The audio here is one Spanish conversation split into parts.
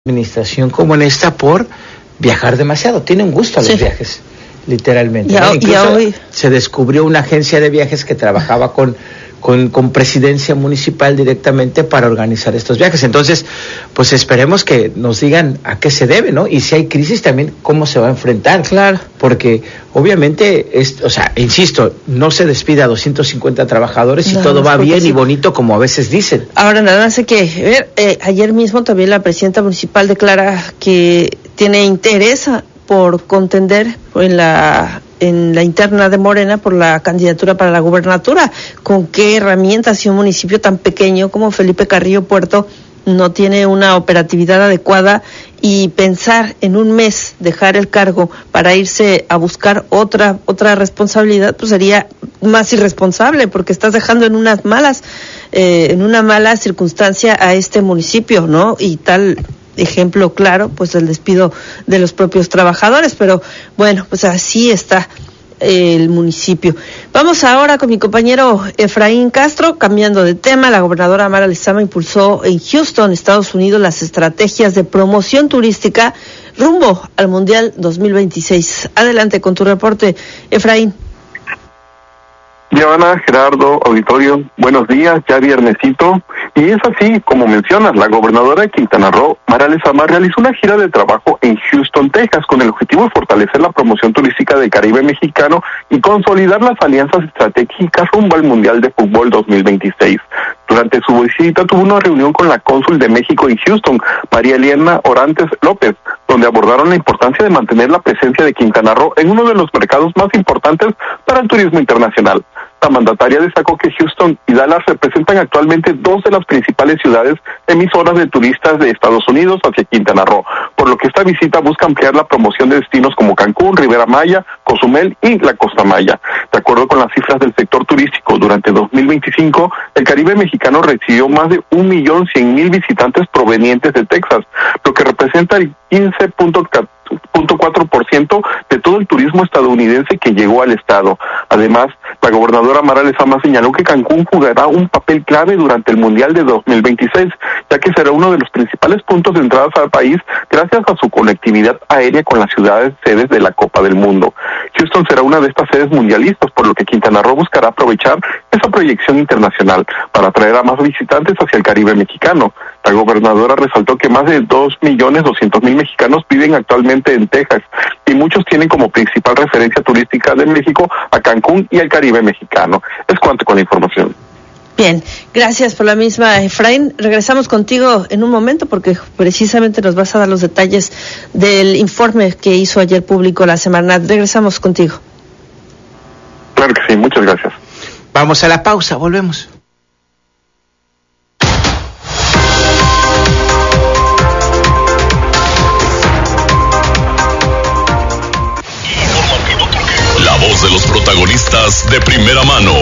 administración como en esta por viajar demasiado. Tiene un gusto a los viajes, literalmente. ¿no? Incluso se descubrió una agencia de viajes que trabajaba con presidencia municipal directamente para organizar estos viajes. Entonces, pues esperemos que nos digan a qué se debe, ¿no? Y si hay crisis también, cómo se va a enfrentar. Claro. Porque obviamente, insisto, no se despide a 250 trabajadores y todo va bien y bonito como a veces dicen. Ahora, nada más hay que ver, ayer mismo también la presidenta municipal declara que tiene interés por contender en la interna de Morena por la candidatura para la gubernatura. ¿Con qué herramientas si un municipio tan pequeño como Felipe Carrillo Puerto no tiene una operatividad adecuada y pensar en un mes dejar el cargo para irse a buscar otra responsabilidad, pues sería más irresponsable porque estás dejando en una mala circunstancia a este municipio, ¿no? Y tal ejemplo claro, pues el despido de los propios trabajadores, pero bueno, pues así está el municipio. Vamos ahora con mi compañero Efraín Castro, cambiando de tema. La gobernadora Mara Lezama impulsó en Houston, Estados Unidos, las estrategias de promoción turística rumbo al Mundial 2026. Adelante con tu reporte, Efraín. Giovanna, Gerardo, auditorio, buenos días, ya viernesito, y es así como mencionas, la gobernadora de Quintana Roo, Mara Lezama, realizó una gira de trabajo en Houston, Texas, con el objetivo de fortalecer la promoción turística del Caribe mexicano y consolidar las alianzas estratégicas rumbo al Mundial de Fútbol 2026. Durante su visita tuvo una reunión con la cónsul de México en Houston, María Elena Orantes López, donde abordaron la importancia de mantener la presencia de Quintana Roo en uno de los mercados más importantes para el turismo internacional. La mandataria destacó que Houston y Dallas representan actualmente dos de las principales ciudades emisoras de turistas de Estados Unidos hacia Quintana Roo, por lo que esta visita busca ampliar la promoción de destinos como Cancún, Riviera Maya, Cozumel y la Costa Maya. De acuerdo con las cifras del sector turístico, durante 2025, el Caribe mexicano recibió más de 1.100.000 visitantes provenientes de Texas, lo que representa el 15.4% de todo el turismo estadounidense que llegó al estado. Además, la gobernadora Mara Lezama señaló que Cancún jugará un papel clave durante el Mundial de 2026, ya que será uno de los principales puntos de entrada al país gracias a su conectividad aérea con las ciudades sedes de la Copa del Mundo. Houston será una de estas sedes mundialistas, por lo que Quintana Roo buscará aprovechar esa proyección internacional para atraer a más visitantes hacia el Caribe mexicano. La gobernadora resaltó que más de 2.200.000 mexicanos viven actualmente en Texas y muchos tienen como principal referencia turística de México a Cancún y al Caribe mexicano. Es cuanto con la información. Bien, gracias por la misma, Efraín. Regresamos contigo en un momento porque precisamente nos vas a dar los detalles del informe que hizo ayer público la Semarnat. Regresamos contigo. Claro que sí, muchas gracias. Vamos a la pausa, volvemos. La voz de los protagonistas de primera mano.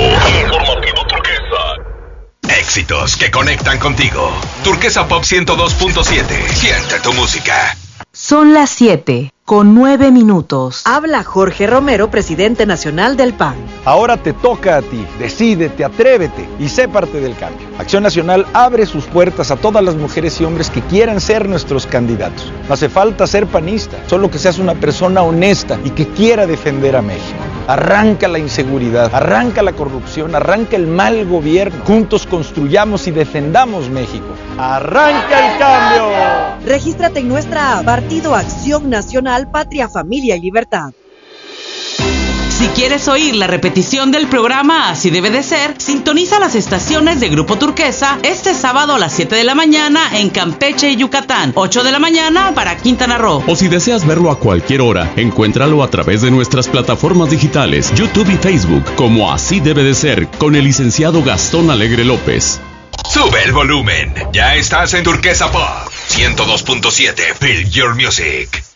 Éxitos que conectan contigo. Turquesa Pop 102.7. Siente tu música. Son las 7:09. Habla Jorge Romero, presidente nacional del PAN. Ahora te toca a ti. Decídete, atrévete y sé parte del cambio. Acción Nacional abre sus puertas a todas las mujeres y hombres que quieran ser nuestros candidatos. No hace falta ser panista, solo que seas una persona honesta y que quiera defender a México. Arranca la inseguridad, arranca la corrupción, arranca el mal gobierno. Juntos construyamos y defendamos México. ¡Arranca el cambio! Regístrate en nuestra app, Partido Acción Nacional, Patria, Familia y Libertad. Si quieres oír la repetición del programa Así Debe de Ser, sintoniza las estaciones de Grupo Turquesa este sábado a las 7 de la mañana en Campeche y Yucatán, 8 de la mañana para Quintana Roo. O si deseas verlo a cualquier hora, encuéntralo a través de nuestras plataformas digitales, YouTube y Facebook, como Así Debe de Ser, con el licenciado Gastón Alegre López. Sube el volumen. Ya estás en Turquesa Pop 102.7. Feel your music.